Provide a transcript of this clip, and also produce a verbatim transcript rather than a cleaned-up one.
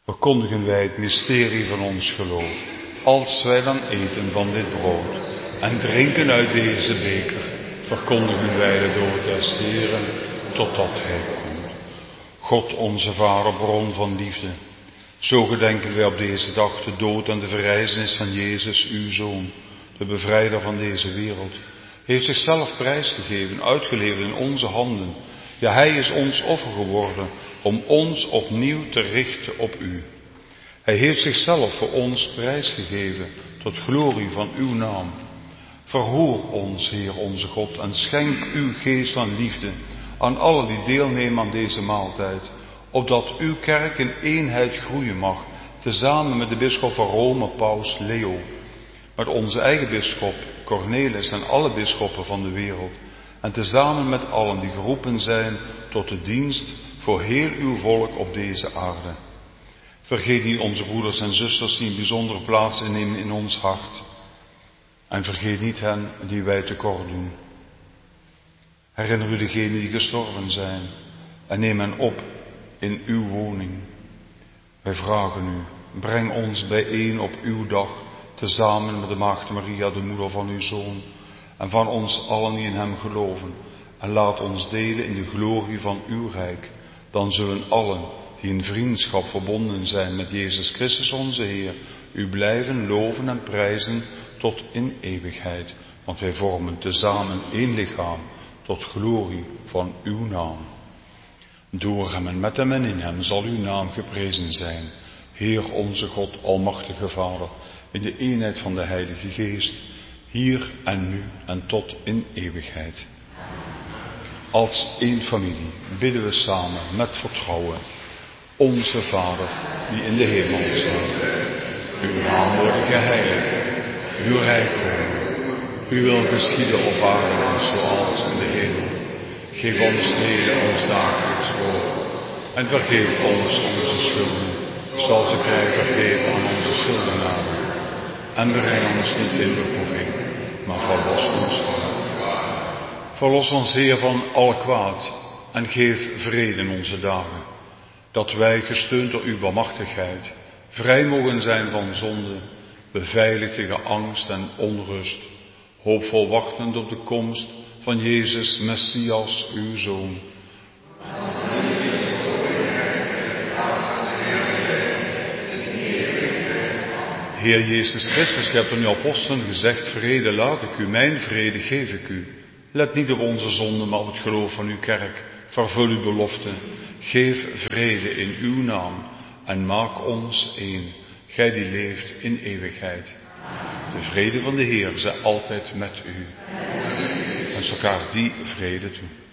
verkondigen wij het mysterie van ons geloof, als wij dan eten van dit brood en drinken uit deze beker, verkondigen wij de dood des Heeren, totdat Hij komt. God, onze Vader, bron van liefde, zo gedenken wij op deze dag de dood en de verrijzenis van Jezus, uw Zoon, de bevrijder van deze wereld. Hij heeft zichzelf prijsgegeven, uitgeleverd in onze handen. Ja, Hij is ons offer geworden om ons opnieuw te richten op U. Hij heeft zichzelf voor ons prijsgegeven tot glorie van Uw naam. Verhoor ons, Heer onze God, en schenk Uw geest van liefde aan allen die deelnemen aan deze maaltijd, opdat Uw kerk in eenheid groeien mag, tezamen met de bisschop van Rome, Paus Leo, met onze eigen bisschop Cornelis en alle bisschoppen van de wereld, en tezamen met allen die geroepen zijn tot de dienst voor heel Uw volk op deze aarde. Vergeet niet onze broeders en zusters die een bijzondere plaats innemen in ons hart. En vergeet niet hen die wij tekort doen. Herinner U degenen die gestorven zijn en neem hen op in Uw woning. Wij vragen U, breng ons bijeen op Uw dag, tezamen met de Maagd Maria, de moeder van Uw Zoon, en van ons allen die in Hem geloven, en laat ons delen in de glorie van Uw rijk. Dan zullen allen die in vriendschap verbonden zijn met Jezus Christus onze Heer, U blijven loven en prijzen tot in eeuwigheid, want wij vormen tezamen één lichaam, tot glorie van Uw naam. Door Hem en met Hem en in Hem zal Uw naam geprezen zijn, Heer onze God, almachtige Vader, in de eenheid van de Heilige Geest, hier en nu en tot in eeuwigheid. Als één familie bidden we samen met vertrouwen. Onze Vader, die in de hemel bent, Uw naam worden geheiligd, Uw rijk komen, Uw wil geschieden op aarde zoals in de hemel. Geef ons heden ons dagelijks brood en vergeef ons onze schulden, zoals ik wij vergeven aan onze schuldenaren. En breng ons niet in beproeving, maar verlos ons van kwaad. Verlos ons, Heer, van al kwaad en geef vrede in onze dagen, dat wij, gesteund door Uw barmhartigheid, vrij mogen zijn van zonde, beveiligd tegen angst en onrust, hoopvol wachtend op de komst van Jezus, Messias, Uw Zoon. Heer Jezus Christus, Gij hebt aan Uw apostelen gezegd, vrede laat ik U, mijn vrede geef ik U. Let niet op onze zonden, maar op het geloof van Uw kerk. Vervul Uw belofte. Geef vrede in Uw naam en maak ons één, Gij die leeft in eeuwigheid. De vrede van de Heer zij altijd met u. En elkaar die vrede toe.